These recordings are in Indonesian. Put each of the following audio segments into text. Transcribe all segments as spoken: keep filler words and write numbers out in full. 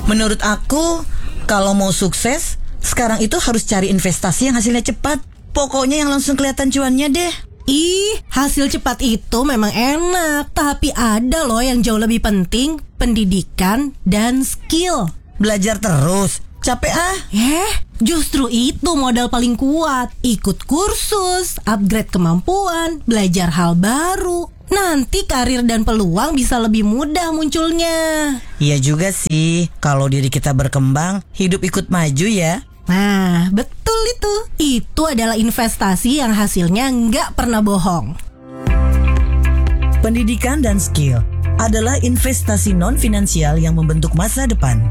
Menurut aku, kalau mau sukses, sekarang itu harus cari investasi yang hasilnya cepat. Pokoknya yang langsung kelihatan cuannya deh. Ih, hasil cepat itu memang enak. Tapi ada loh yang jauh lebih penting, pendidikan dan skill. Belajar terus, capek ah. Eh, justru itu modal paling kuat. Ikut kursus, upgrade kemampuan, belajar hal baru. Nanti karir dan peluang bisa lebih mudah munculnya. Iya juga sih, kalau diri kita berkembang, hidup ikut maju ya. Nah, betul itu. Itu adalah investasi yang hasilnya nggak pernah bohong. Pendidikan dan skill adalah investasi non-finansial yang membentuk masa depan.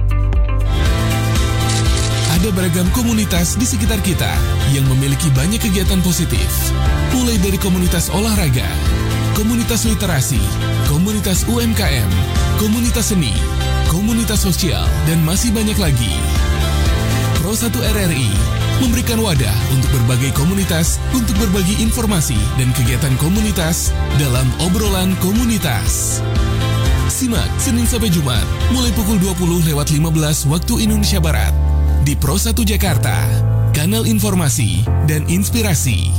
Ada beragam komunitas di sekitar kita yang memiliki banyak kegiatan positif. Mulai dari komunitas olahraga, komunitas literasi, komunitas U M K M, komunitas seni, komunitas sosial, dan masih banyak lagi. Pro satu R R I memberikan wadah untuk berbagai komunitas untuk berbagi informasi dan kegiatan komunitas dalam obrolan komunitas. Simak Senin sampai Jumat mulai pukul dua puluh lewat lima belas waktu Indonesia Barat di Pro satu Jakarta, kanal informasi dan inspirasi.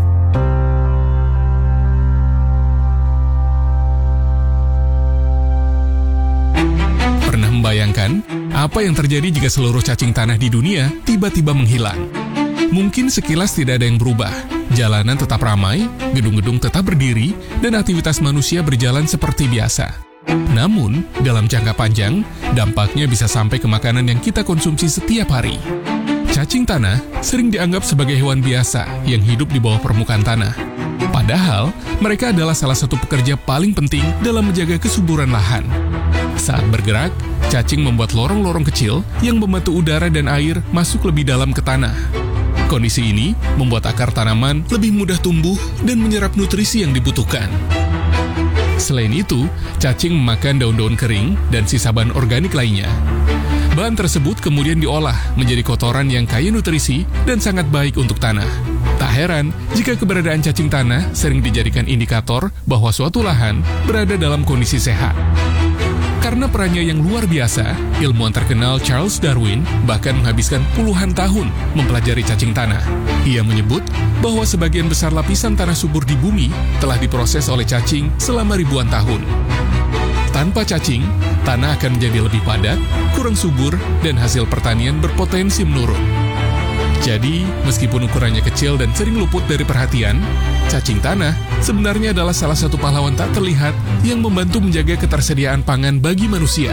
Pernah membayangkan apa yang terjadi jika seluruh cacing tanah di dunia tiba-tiba menghilang? Mungkin sekilas tidak ada yang berubah. Jalanan tetap ramai, gedung-gedung tetap berdiri, dan aktivitas manusia berjalan seperti biasa. Namun, dalam jangka panjang, dampaknya bisa sampai ke makanan yang kita konsumsi setiap hari. Cacing tanah sering dianggap sebagai hewan biasa yang hidup di bawah permukaan tanah. Padahal, mereka adalah salah satu pekerja paling penting dalam menjaga kesuburan lahan. Saat bergerak, cacing membuat lorong-lorong kecil yang membantu udara dan air masuk lebih dalam ke tanah. Kondisi ini membuat akar tanaman lebih mudah tumbuh dan menyerap nutrisi yang dibutuhkan. Selain itu, cacing memakan daun-daun kering dan sisa bahan organik lainnya. Bahan tersebut kemudian diolah menjadi kotoran yang kaya nutrisi dan sangat baik untuk tanah. Tak heran jika keberadaan cacing tanah sering dijadikan indikator bahwa suatu lahan berada dalam kondisi sehat. Karena perannya yang luar biasa, ilmuwan terkenal Charles Darwin bahkan menghabiskan puluhan tahun mempelajari cacing tanah. Ia menyebut bahwa sebagian besar lapisan tanah subur di bumi telah diproses oleh cacing selama ribuan tahun. Tanpa cacing, tanah akan menjadi lebih padat, kurang subur, dan hasil pertanian berpotensi menurun. Jadi, meskipun ukurannya kecil dan sering luput dari perhatian, cacing tanah sebenarnya adalah salah satu pahlawan tak terlihat yang membantu menjaga ketersediaan pangan bagi manusia.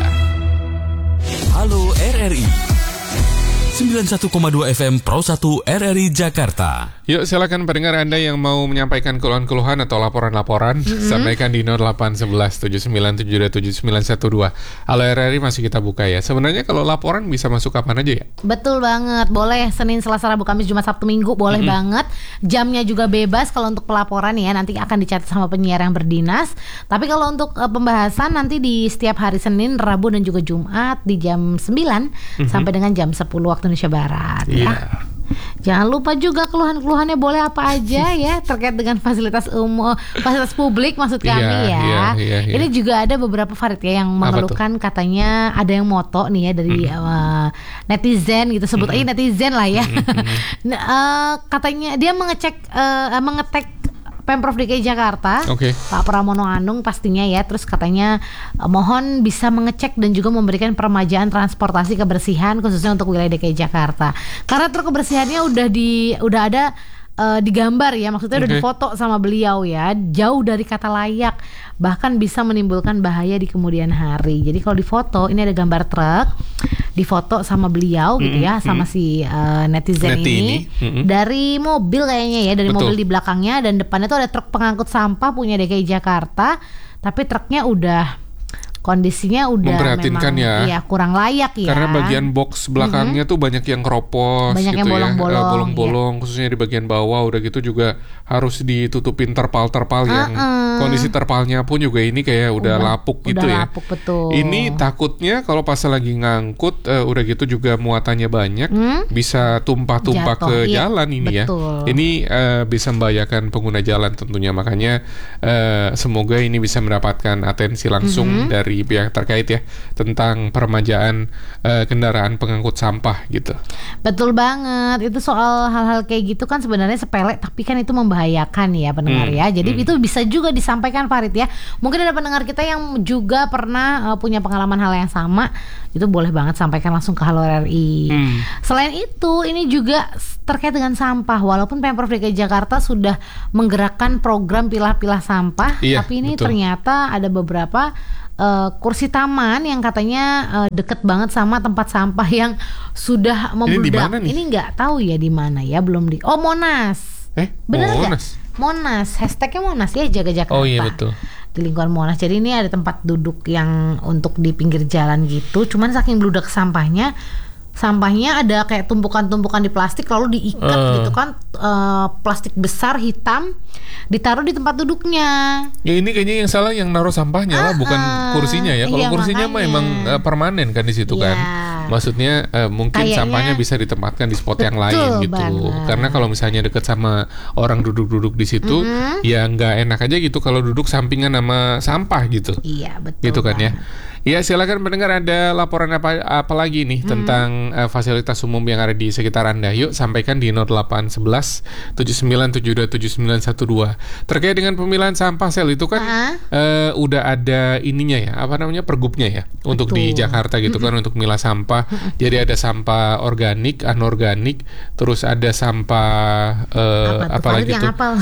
Halo R R I sembilan puluh satu koma dua F M Pro satu R R I Jakarta. Yuk silakan pendengar Anda yang mau menyampaikan keluhan-keluhan atau laporan-laporan, mm-hmm. sampaikan di nol delapan satu satu tujuh sembilan tujuh dua tujuh sembilan satu dua. Halo R R I masih kita buka ya. Sebenarnya kalau laporan bisa masuk kapan aja ya? Betul banget, boleh Senin, Selasa, Rabu, Kamis, Jumat, Sabtu, Minggu, boleh mm-hmm. banget. Jamnya juga bebas kalau untuk pelaporan ya, nanti akan dicatat sama penyiar yang berdinas. Tapi kalau untuk uh, pembahasan nanti di setiap hari Senin, Rabu, dan juga Jumat di jam sembilan mm-hmm. sampai dengan jam sepuluh waktu Indonesia Barat ya. Yeah. Jangan lupa juga keluhan-keluhannya boleh apa aja ya terkait dengan fasilitas umum, fasilitas publik maksud kami yeah, ya. Yeah, yeah, yeah. Ini juga ada beberapa Farid ya yang mengeluhkan katanya ada yang moto nih ya dari mm. uh, netizen gitu, sebut mm. aja netizen lah ya. Mm. uh, katanya dia mengecek uh, mengetek Pemprov D K I Jakarta, okay. Pak Pramono Anung pastinya ya. Terus katanya eh, mohon bisa mengecek dan juga memberikan peremajaan transportasi kebersihan khususnya untuk wilayah D K I Jakarta. Karena truk kebersihannya udah di udah ada uh, digambar ya, maksudnya okay. udah difoto sama beliau ya, jauh dari kata layak, bahkan bisa menimbulkan bahaya di kemudian hari. Jadi kalau difoto ini ada gambar truk difoto sama beliau gitu ya, mm-hmm. sama si uh, netizen Neti ini, ini. Mm-hmm. dari mobil kayaknya ya, dari Betul. mobil di belakangnya, dan depannya tuh ada truk pengangkut sampah punya D K I Jakarta, tapi truknya udah kondisinya udah memang ya. ya kurang layak ya. Karena bagian box belakangnya mm-hmm. tuh banyak yang keropos, banyak gitu yang bolong-bolong, ya, bolong-bolong, ya. khususnya di bagian bawah. Udah gitu juga harus ditutupin terpal-terpal uh-uh. yang kondisi terpalnya pun juga ini kayak udah, udah lapuk gitu udah ya. Lapuk, betul. Ini takutnya kalau pas lagi ngangkut, uh, udah gitu juga muatannya banyak, hmm? bisa tumpah-tumpah Jatuh, ke iya. jalan ini betul. ya. Ini uh, bisa membahayakan pengguna jalan tentunya. Makanya uh, semoga ini bisa mendapatkan atensi langsung mm-hmm. dari dari pihak terkait ya tentang peremajaan uh, kendaraan pengangkut sampah gitu. Betul banget. Itu soal hal-hal kayak gitu kan sebenarnya sepele, tapi kan itu membahayakan ya pendengar Hmm, ya. Jadi hmm. itu bisa juga disampaikan Farid ya. Mungkin ada pendengar kita yang juga pernah uh, punya pengalaman hal yang sama. Itu boleh banget sampaikan langsung ke Halo R R I. Hmm. Selain itu, ini juga terkait dengan sampah. Walaupun Pemprov D K I Jakarta sudah menggerakkan program pilah-pilah sampah, Iya, tapi ini betul. ternyata ada beberapa uh, kursi taman yang katanya uh, deket banget sama tempat sampah yang sudah Ini di membludak. mana nih? Ini nggak tahu ya di mana ya, belum di. Oh, Monas. Eh, Bener nggak? Monas. Monas. Hashtagnya Monas ya, jaga Jakarta. Oh iya betul. Di lingkungan Monas. Jadi ini ada tempat duduk yang untuk di pinggir jalan gitu. Cuman saking bludak sampahnya, sampahnya ada kayak tumpukan-tumpukan di plastik lalu diikat Uh. gitu kan, eh, plastik besar hitam ditaruh di tempat duduknya. Ya ini kayaknya yang salah yang naruh sampahnya lah, bukan Ah, kursinya ya. Kalau iya, kursinya mah makanya. emang uh, permanen kan di situ Iya. kan. Maksudnya uh, mungkin Kayaknya- sampahnya bisa ditempatkan di spot yang Betul lain gitu. banget. Karena kalau misalnya deket sama orang duduk-duduk di situ, ya nggak enak aja gitu kalau duduk sampingan sama sampah gitu. Iya betul. Gitu kan ya. banget. Ya silakan pendengar, ada laporan apa apa lagi nih tentang uh, fasilitas umum yang ada di sekitar Anda. Yuk sampaikan di nol delapan satu satu tujuh sembilan tujuh dua tujuh sembilan satu dua. Terkait dengan pemilahan sampah sel itu kan Ah. uh, udah ada ininya ya, apa namanya, pergubnya ya untuk di Betul. Jakarta gitu kan untuk milah sampah. Jadi ada sampah organik, anorganik, terus ada sampah uh, Apa tuh? apa Farid lagi yang tuh? hafal.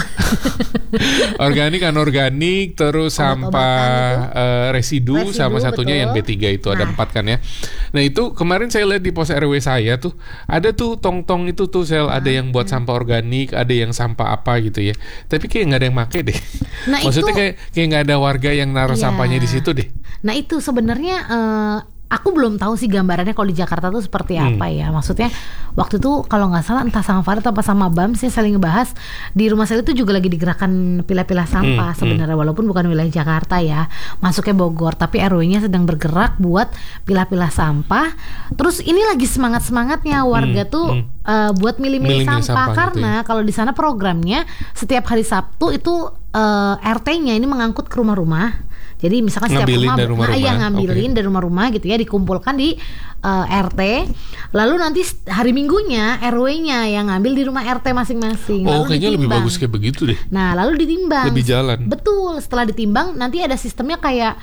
Organik, anorganik, terus Obat-obatan sampah itu. eh, residu, Residu, sama satunya betul. yang B tiga itu ada Nah. empat kan ya. Nah itu kemarin saya lihat di pos R W saya tuh ada tuh tong-tong itu tuh sel, ada Nah, yang buat sampah organik, ada yang sampah apa gitu ya. Tapi kayak nggak ada yang make deh. Nah, Maksudnya itu- kayak kayak nggak ada warga yang naruh Iya. sampahnya di situ deh. Nah itu sebenarnya eh, aku belum tahu sih gambarannya kalau di Jakarta tuh seperti Hmm. apa ya. Maksudnya waktu itu kalau nggak salah entah sama Farid apa sama Bam sih saling ngebahas di rumah saya itu juga lagi digerakkan pilah-pilah sampah Hmm, sebenarnya, walaupun bukan wilayah Jakarta ya, masuknya Bogor, tapi R W-nya sedang bergerak buat pilah-pilah sampah. Terus ini lagi semangat-semangatnya warga Hmm, tuh hmm. eh, buat milih-milih Milih-milih sampah, sampah gitu karena kalau di sana programnya setiap hari Sabtu itu eh, R T-nya ini mengangkut ke rumah-rumah. Jadi misalkan setiap Ngambilin rumah, dari rumah-rumah, nah, iya, ngambilin oke. dari rumah-rumah gitu ya, dikumpulkan di uh, R T. Lalu nanti hari Minggunya R W-nya yang ngambil di rumah R T masing-masing. Oh Lalu kayaknya lebih ditimbang. bagus kayak begitu deh. Nah, lalu ditimbang. Lebih jalan. Betul. Setelah ditimbang nanti ada sistemnya kayak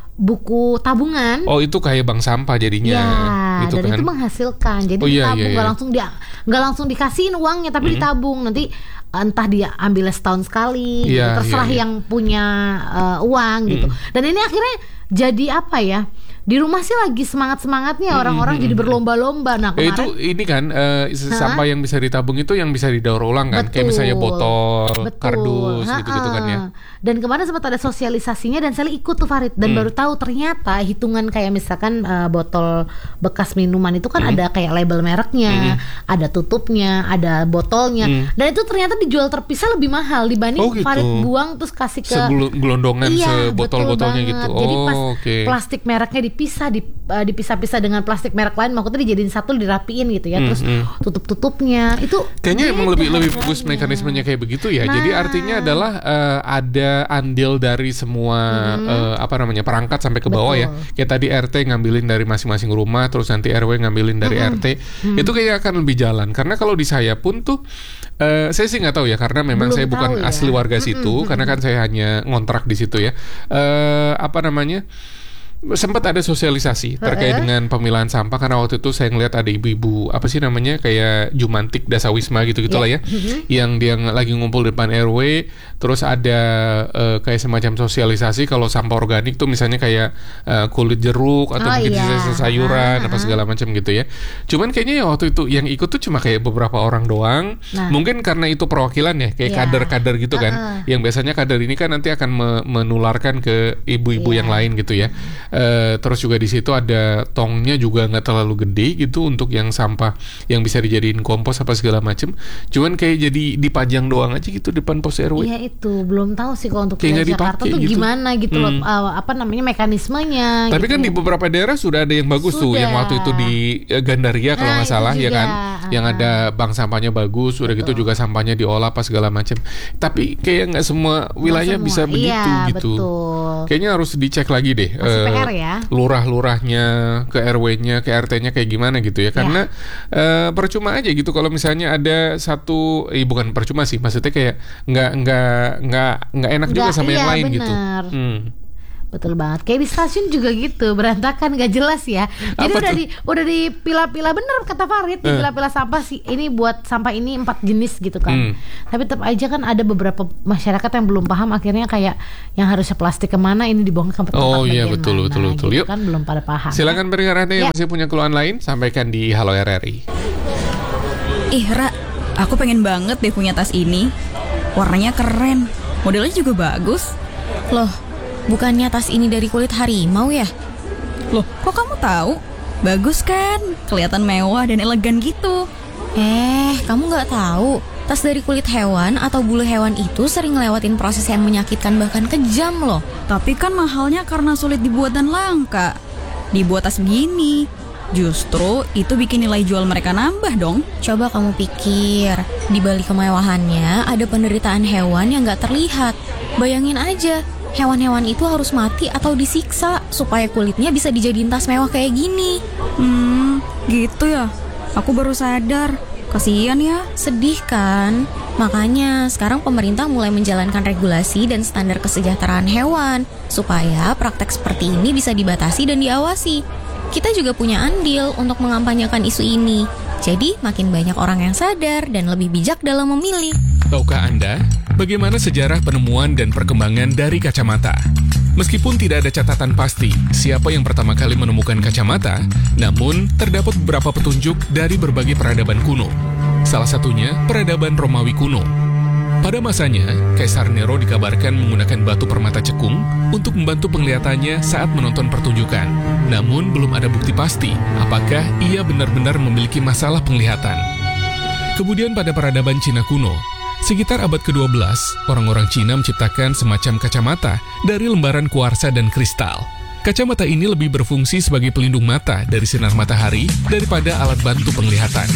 buku tabungan. Oh itu kayak bank sampah jadinya. Ya, gitu dan kan. itu menghasilkan. Jadi Oh, iya, ditabung, iya, nggak iya. langsung dia nggak langsung dikasihin uangnya, tapi ditabung. Nanti entah dia ambil setahun sekali, gitu. Iya, terserah iya, iya. yang punya uh, uang gitu. Dan ini akhirnya jadi apa ya? Di rumah sih lagi semangat-semangatnya orang-orang jadi berlomba-lomba. Nah, Eh, kemarin itu ini kan eh, sampah yang bisa ditabung itu yang bisa didaur ulang kan, kayak misalnya botol, Betul. kardus Ha-ha. gitu-gitu kan ya. Dan kemarin sempat ada sosialisasinya dan saya ikut tuh Farid, dan Hmm. baru tahu ternyata hitungan kayak misalkan eh, botol bekas minuman itu kan Hmm. ada kayak label mereknya, ada tutupnya, ada botolnya, dan itu ternyata dijual terpisah lebih mahal dibanding Hmm. Oh, gitu. Farid buang terus kasih ke Segelondongan Iya, sebotol-botolnya betul gitu. banget. Jadi pas Oh, oke. plastik mereknya dipisah, di, uh, dipisah-pisah dengan plastik merek lain, maksudnya dijadiin satu, dirapiin gitu ya. Terus tutup-tutupnya itu Kayaknya emang beda lebih lebih bagus harganya. mekanismenya kayak begitu ya. Jadi Nah. artinya adalah eh, ada andil dari semua eh, apa namanya perangkat sampai ke bawah ya. Betul. Kayak tadi R T ngambilin dari masing-masing rumah, terus nanti R W ngambilin dari R T. Itu kayaknya akan lebih jalan. Karena kalau di saya pun tuh eh, saya sih nggak tahu ya, karena memang Belum saya bukan tahu ya. asli warga situ, karena kan saya hanya ngontrak di situ ya. Eh, apa namanya? Sempat ada sosialisasi terkait Heeh. dengan pemilahan sampah, karena waktu itu saya ngeliat ada ibu-ibu apa sih namanya kayak Jumantik Dasawisma gitu gitulah ya, yang dia ng- lagi ngumpul di depan R W, terus ada eh, kayak semacam sosialisasi kalau sampah organik tuh misalnya kayak eh, kulit jeruk atau Oh, mungkin iya. sisa sayuran Ah, apa ah. segala macam gitu ya. Cuman kayaknya ya waktu itu yang ikut tuh cuma kayak beberapa orang doang. Nah. Mungkin karena itu perwakilan ya, kayak Iya. kader-kader gitu kan. Ah, ah. Yang biasanya kader ini kan nanti akan me- menularkan ke ibu-ibu Iya. yang lain gitu ya. Eh, terus juga di situ ada tongnya juga nggak terlalu gede gitu untuk yang sampah yang bisa dijadiin kompos apa segala macem. Cuman kayak jadi dipajang doang aja gitu depan pos R W. Iya itu belum tahu sih kalau untuk Kayak wilayah nggak Jakarta dipakai tuh gitu. gimana gitu loh, Hmm. uh, apa namanya mekanismenya. Tapi gitu. kan di beberapa daerah sudah ada yang bagus tuh, Sudah. yang waktu itu di eh, Gandaria kalau Nah, nggak itu salah ya juga. kan, yang Ah. ada bank sampahnya bagus, udah gitu juga sampahnya diolah apa segala macam. Tapi kayak nggak semua wilayah semua. bisa begitu Iya, gitu. betul. Kayaknya harus dicek lagi deh. Masih eh, R ya. lurah-lurahnya, ke R W-nya, ke R T-nya kayak gimana gitu ya. Karena ya. uh, percuma aja gitu kalau misalnya ada satu, eh bukan percuma sih, maksudnya kayak nggak nggak nggak nggak enak Nggak, juga sama iya, yang lain bener. gitu. Hmm. Betul banget. Kayak di stasiun juga gitu, berantakan, gak jelas ya. Jadi Apa udah tuh? di udah dipilah-pilah, bener kata Farid, dipilah-pilah sampah sih. Ini buat sampah ini empat jenis gitu kan. Hmm. Tapi tetap aja kan ada beberapa masyarakat yang belum paham, akhirnya kayak yang harusnya plastik kemana, ini dibuang ke tempat Oh iya, bagian betul, mana, betul, betul. gitu Yuk. kan belum pada paham. Silakan berikan hati yang Ya. masih punya keluhan lain, sampaikan di Halo R R I. Ih Ra, aku pengen banget deh punya tas ini. Warnanya keren, modelnya juga bagus. Loh, bukannya tas ini dari kulit harimau ya? Loh, kok kamu tahu? Bagus kan? Kelihatan mewah dan elegan gitu. Eh, kamu nggak tahu? Tas dari kulit hewan atau bulu hewan itu sering ngelewatin proses yang menyakitkan bahkan kejam loh. Tapi kan mahalnya karena sulit dibuat dan langka. Dibuat tas begini, justru itu bikin nilai jual mereka nambah dong. Coba kamu pikir, di balik kemewahannya ada penderitaan hewan yang nggak terlihat. Bayangin aja, hewan-hewan itu harus mati atau disiksa supaya kulitnya bisa dijadiin tas mewah kayak gini. Hmm, gitu ya. Aku baru sadar. Kasian ya. Sedih kan? Makanya sekarang pemerintah mulai menjalankan regulasi dan standar kesejahteraan hewan supaya praktek seperti ini bisa dibatasi dan diawasi. Kita juga punya andil untuk mengampanyekan isu ini. Jadi makin banyak orang yang sadar dan lebih bijak dalam memilih. Tahukah Anda bagaimana sejarah penemuan dan perkembangan dari kacamata? Meskipun tidak ada catatan pasti siapa yang pertama kali menemukan kacamata, namun terdapat beberapa petunjuk dari berbagai peradaban kuno. Salah satunya peradaban Romawi kuno. Pada masanya, Kaisar Nero dikabarkan menggunakan batu permata cekung untuk membantu penglihatannya saat menonton pertunjukan. Namun belum ada bukti pasti apakah ia benar-benar memiliki masalah penglihatan. Kemudian pada peradaban Cina kuno, sekitar abad kedua belas, orang-orang Cina menciptakan semacam kacamata dari lembaran kuarsa dan kristal. Kacamata ini lebih berfungsi sebagai pelindung mata dari sinar matahari daripada alat bantu penglihatan.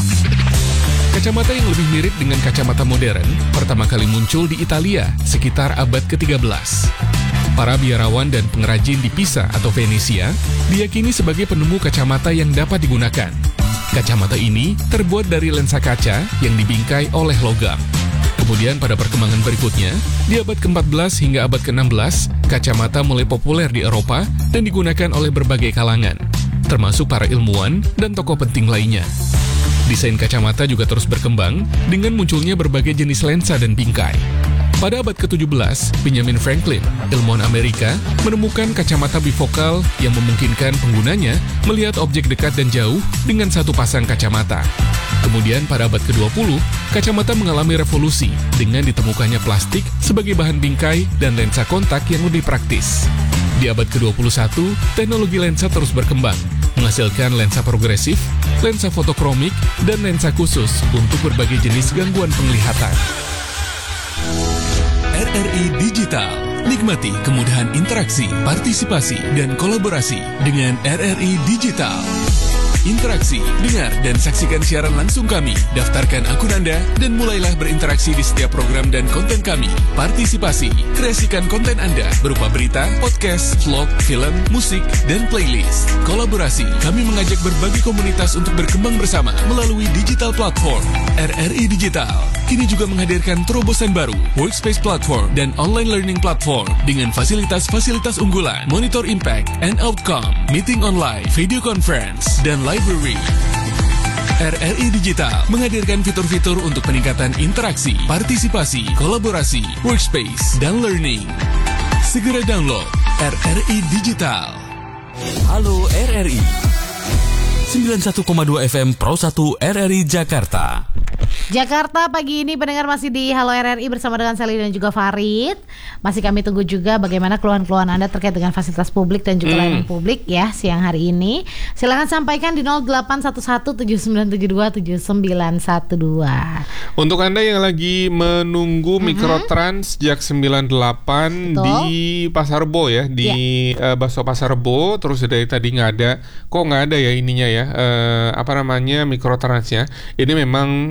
Kacamata yang lebih mirip dengan kacamata modern pertama kali muncul di Italia sekitar abad ketiga belas. Para biarawan dan pengrajin di Pisa atau Venesia diyakini sebagai penemu kacamata yang dapat digunakan. Kacamata ini terbuat dari lensa kaca yang dibingkai oleh logam. Kemudian pada perkembangan berikutnya, di abad keempat belas hingga abad keenam belas, kacamata mulai populer di Eropa dan digunakan oleh berbagai kalangan, termasuk para ilmuwan dan tokoh penting lainnya. Desain kacamata juga terus berkembang dengan munculnya berbagai jenis lensa dan bingkai. Pada abad ketujuh belas, Benjamin Franklin, ilmuwan Amerika, menemukan kacamata bifokal yang memungkinkan penggunanya melihat objek dekat dan jauh dengan satu pasang kacamata. Kemudian pada abad kedua puluh, kacamata mengalami revolusi dengan ditemukannya plastik sebagai bahan bingkai dan lensa kontak yang lebih praktis. Di abad kedua puluh satu, teknologi lensa terus berkembang, menghasilkan lensa progresif, lensa fotokromik, dan lensa khusus untuk berbagai jenis gangguan penglihatan. R R I Digital. Nikmati kemudahan interaksi, partisipasi, dan kolaborasi dengan R R I Digital. Interaksi, dengar, dan saksikan siaran langsung kami. Daftarkan akun Anda dan mulailah berinteraksi di setiap program dan konten kami. Partisipasi, kreasikan konten Anda berupa berita, podcast, vlog, film, musik, dan playlist. Kolaborasi, kami mengajak berbagai komunitas untuk berkembang bersama melalui digital platform. R R I Digital kini juga menghadirkan terobosan baru, workspace platform dan online learning platform dengan fasilitas-fasilitas unggulan, monitor impact and outcome, meeting online, video conference, dan library. R R I Digital menghadirkan fitur-fitur untuk peningkatan interaksi, partisipasi, kolaborasi, workspace, dan learning. Segera download R R I Digital. Halo R R I sembilan puluh satu koma dua F M Pro satu R R I Jakarta. Jakarta pagi ini pendengar masih di Halo R R I bersama dengan Sally dan juga Farid. Masih kami tunggu juga bagaimana keluhan-keluhan Anda terkait dengan fasilitas publik dan juga layanan Hmm. publik ya siang hari ini. Silakan sampaikan di nol delapan satu satu tujuh sembilan tujuh dua tujuh sembilan satu dua. Untuk Anda yang lagi menunggu Mikrotrans sejak sembilan puluh delapan Betul. di Pasar Rebo ya, di eh, Bakso Pasar Rebo, terus dari tadi nggak ada, kok nggak ada ya ininya ya, eh, apa namanya Mikrotransnya. Ini memang karena di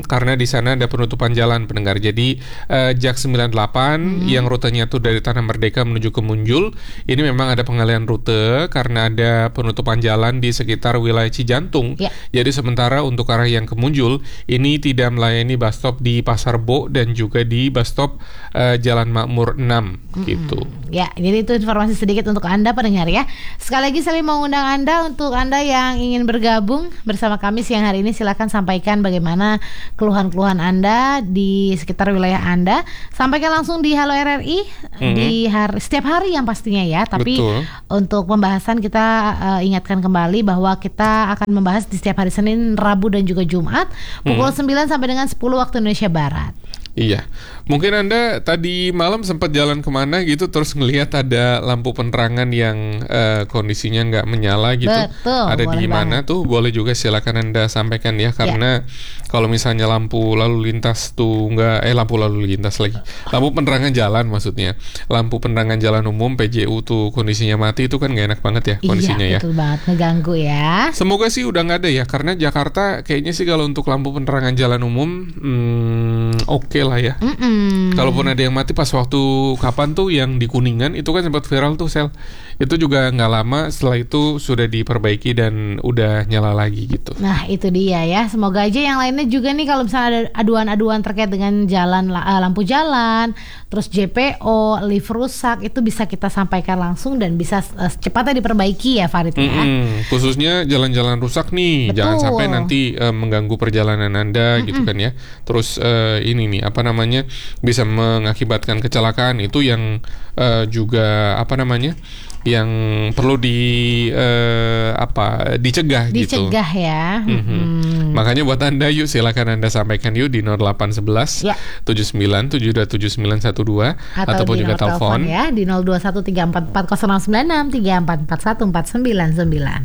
sana ada penutupan jalan pendengar. Jadi uh, Jak sembilan puluh delapan hmm. yang rutenya tuh dari Tanah Merdeka menuju ke Munjul, ini memang ada pengalihan rute karena ada penutupan jalan di sekitar wilayah Cijantung. Ya. Jadi sementara untuk arah yang ke Munjul ini tidak melayani bus stop di Pasar Bo dan juga di bus stop uh, Jalan Makmur enam hmm. gitu. Ya, jadi itu informasi sedikit untuk Anda pendengar ya. Sekali lagi saya mau undang Anda, untuk Anda yang ingin bergabung bersama kami siang hari ini, silakan sampaikan bagaimana keluhan-keluhan Anda di sekitar wilayah Anda. Sampaikan langsung di Halo R R I mm-hmm. di hari, setiap hari yang pastinya ya. Tapi Betul. Untuk pembahasan kita uh, ingatkan kembali bahwa kita akan membahas di setiap hari Senin, Rabu dan juga Jumat pukul mm-hmm. sembilan sampai dengan sepuluh waktu Indonesia Barat. Iya, mungkin Anda tadi malam sempat jalan kemana gitu terus ngelihat ada lampu penerangan yang uh, kondisinya nggak menyala gitu. Betul, ada di mana tuh? Boleh juga silakan Anda sampaikan ya, karena ya. Kalau misalnya lampu lalu lintas tuh nggak, eh lampu lalu lintas lagi, lampu penerangan jalan maksudnya, lampu penerangan jalan umum P J U tuh kondisinya mati, itu kan nggak enak banget ya kondisinya iya, ya. Iya betul banget, ngeganggu ya. Semoga sih udah nggak ada ya, karena Jakarta kayaknya sih kalau untuk lampu penerangan jalan umum hmm, oke okay lah ya. Mm-mm. Kalaupun ada yang mati pas waktu kapan tuh yang di Kuningan itu kan sempat viral tuh Sel. Itu juga nggak lama setelah itu sudah diperbaiki dan udah nyala lagi gitu. Nah itu dia ya. Semoga aja yang lainnya juga nih, kalau misalnya ada aduan-aduan terkait dengan jalan, lampu jalan, terus J P O, lift rusak, itu bisa kita sampaikan langsung dan bisa secepatnya diperbaiki ya Farid ya. Mm-mm. Khususnya jalan-jalan rusak nih. Betul. Jangan sampai nanti uh, mengganggu perjalanan Anda. Mm-mm. Gitu kan ya. Terus uh, ini nih apa namanya, bisa mengakibatkan kecelakaan, itu yang uh, juga apa namanya, yang perlu di uh, apa dicegah, gitu. Dicegah ya. Mm-hmm. Hmm. Makanya buat Anda yuk silakan Anda sampaikan yuk di nol delapan satu satu ya. tujuh sembilan tujuh dua tujuh sembilan satu dua atau ataupun di juga telepon ya di nol dua satu tiga empat empat nol enam sembilan enam tiga empat empat satu empat sembilan sembilan.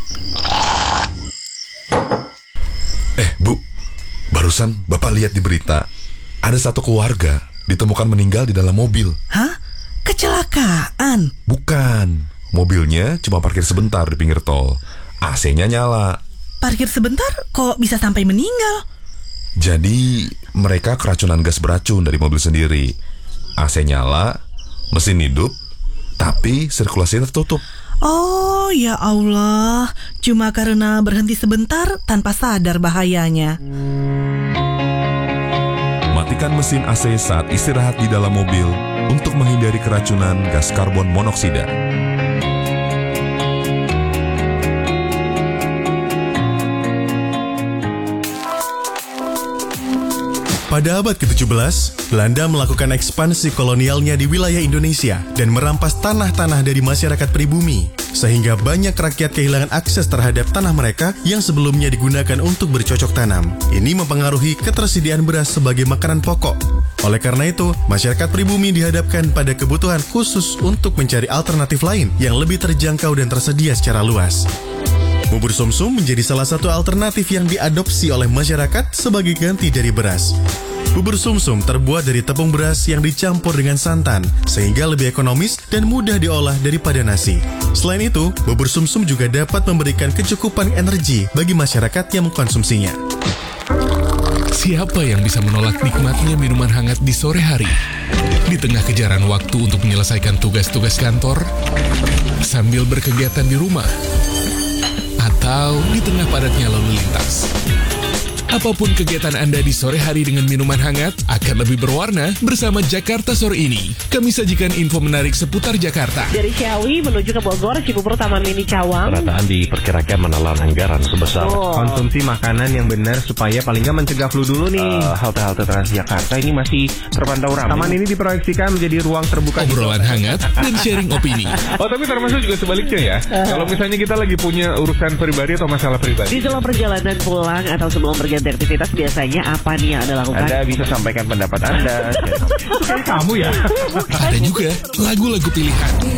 Eh Bu, barusan Bapak lihat di berita ada satu keluarga ditemukan meninggal di dalam mobil. Hah? Kecelakaan? Bukan. Mobilnya cuma parkir sebentar di pinggir tol. A C-nya nyala. Parkir sebentar kok bisa sampai meninggal? Jadi mereka keracunan gas beracun dari mobil sendiri. A C nyala, mesin hidup, tapi sirkulasinya tertutup. Oh ya Allah, cuma karena berhenti sebentar tanpa sadar bahayanya. Matikan mesin A C saat istirahat di dalam mobil untuk menghindari keracunan gas karbon monoksida. Pada abad ketujuh belas, Belanda melakukan ekspansi kolonialnya di wilayah Indonesia dan merampas tanah-tanah dari masyarakat pribumi, sehingga banyak rakyat kehilangan akses terhadap tanah mereka yang sebelumnya digunakan untuk bercocok tanam. Ini mempengaruhi ketersediaan beras sebagai makanan pokok. Oleh karena itu, masyarakat pribumi dihadapkan pada kebutuhan khusus untuk mencari alternatif lain yang lebih terjangkau dan tersedia secara luas. Bubur sumsum menjadi salah satu alternatif yang diadopsi oleh masyarakat sebagai ganti dari beras. Bubur sumsum terbuat dari tepung beras yang dicampur dengan santan, sehingga lebih ekonomis dan mudah diolah daripada nasi. Selain itu, bubur sumsum juga dapat memberikan kecukupan energi bagi masyarakat yang mengkonsumsinya. Siapa yang bisa menolak nikmatnya minuman hangat di sore hari? Di tengah kejaran waktu untuk menyelesaikan tugas-tugas kantor, sambil berkegiatan di rumah, atau di tengah padatnya lalu lintas. Apapun kegiatan Anda di sore hari dengan minuman hangat akan lebih berwarna bersama Jakarta Sore ini. Kami sajikan info menarik seputar Jakarta. Dari Ciawi menuju ke Bogor, Cibubur, Taman Mini Cawang. Perataan diperkirakan menelan anggaran sebesar. Oh. Konsumsi makanan yang benar supaya paling nggak mencegah flu dulu nih. Uh, halte-halte Transjakarta ini masih terpantau ramai. Taman ini diproyeksikan menjadi ruang terbuka. Obrolan hangat dan sharing opini. Oh, tapi termasuk juga sebaliknya ya. Uh. Kalau misalnya kita lagi punya urusan pribadi atau masalah pribadi. Di dalam perjalanan pulang atau sebelum pergi aktivitas, biasanya apa nih yang Anda lakukan? Anda bisa sampaikan pendapat Anda. Kamu ya. Ada juga lagu-lagu pilihan.